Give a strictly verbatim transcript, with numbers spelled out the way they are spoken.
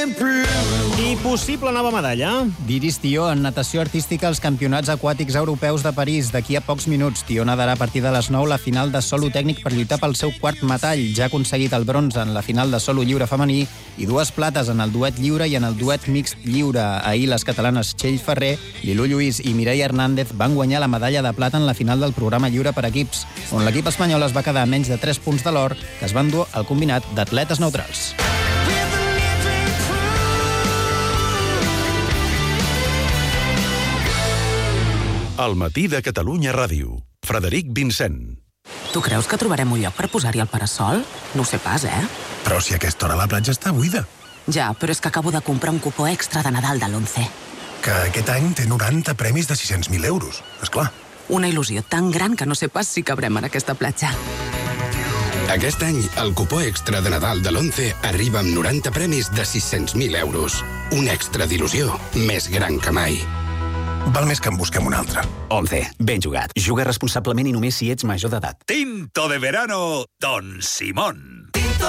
I possible nova medalla? Diris Tió en natació artística als Campionats Aquàtics Europeus de París. D'aquí a pocs minuts, Tió nadarà a partir de les nou la final de solo tècnic per lluitar pel seu quart metall. Ja ha aconseguit el bronze en la final de solo lliure femení i dues plates en el duet lliure i en el duet mixt lliure. Ahir les catalanes Txell Ferrer, Lilú Lluís i Mireia Hernández van guanyar la medalla de plata en la final del programa lliure per equips, on l'equip espanyol es va quedar a menys de tres punts de l'or que es van dur al combinat d'atletes neutrals. Al matí de Catalunya Ràdio. Frederic Vincent. Tu creus que trobarem un lloc per posar-hi el parasol? No ho sé pas, eh? Però si a aquesta hora la platja està buida. Ja, però és que acabo de comprar un cupó extra de Nadal de l'Once. Que aquest any té noranta premis de sis-cents mil euros, esclar. Una il·lusió tan gran que no sé pas si cabrem en aquesta platja. Aquest any, el cupó extra de Nadal de l'Once arriba amb noranta premis de sis-cents mil euros. Un extra d'il·lusió més gran que mai. Val més que en busquem un altre. Once, ben jugat. Juga responsablement i només si ets major d'edat. Tinto de verano, Don Simón.